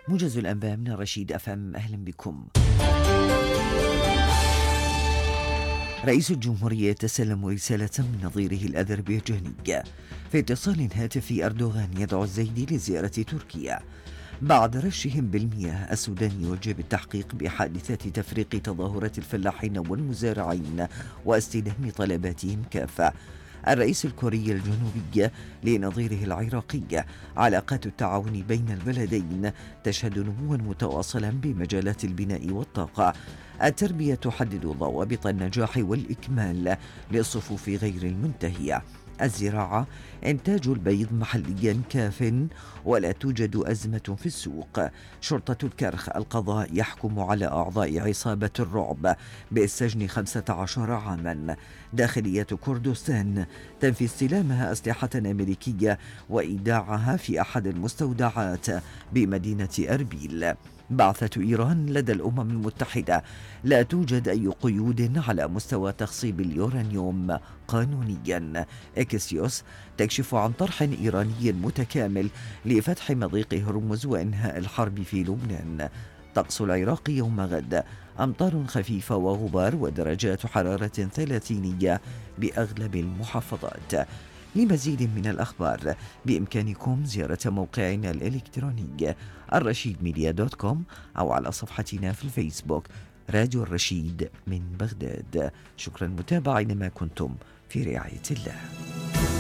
موجز الأنباء من رشيد FM. أهلا بكم. رئيس الجمهورية تسلم رسالة من نظيره الأذربيجاني. في اتصال هاتفي أردوغان يدعو الزيدي لزيارة تركيا. بعد رشهم بالمياه، السودان يوجه بالتحقيق بحادثة تفريق تظاهرات الفلاحين والمزارعين واستلام طلباتهم كافة. الرئيس الكوري الجنوبي لنظيره العراقي. علاقات التعاون بين البلدين تشهد نموا متواصلا بمجالات البناء والطاقة. التربية تحدد ضوابط النجاح والإكمال للصفوف غير المنتهية. الزراعة، إنتاج البيض محليا كاف ولا توجد أزمة في السوق. شرطة الكرخ، القضاء يحكم على أعضاء عصابة الرعب بالسجن 15 عاما. داخلية كردستان تنفي استلامها أسلحة أمريكية وإيداعها في أحد المستودعات بمدينة أربيل. بعثة إيران لدى الأمم المتحدة، لا توجد أي قيود على مستوى تخصيب اليورانيوم قانونيا. إكسيوس تكشف عن طرح إيراني متكامل لفتح مضيق هرمز وإنهاء الحرب في لبنان. طقس العراق يوم غد، أمطار خفيفة وغبار ودرجات حرارة 30 بأغلب المحافظات. لمزيد من الأخبار بإمكانكم زيارة موقعنا الإلكتروني الرشيدميديا.com أو على صفحتنا في الفيسبوك راديو الرشيد من بغداد. شكرا متابعين ما كنتم في رعاية الله.